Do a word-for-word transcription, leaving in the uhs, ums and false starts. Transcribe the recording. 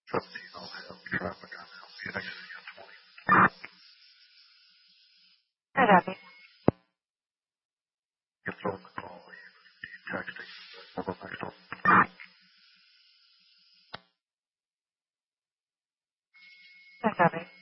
seventeen, I'll have traffic on the exiting at twenty. Hi, Abby. Get on the call, you texting. Have a nice one. Hi, Abby.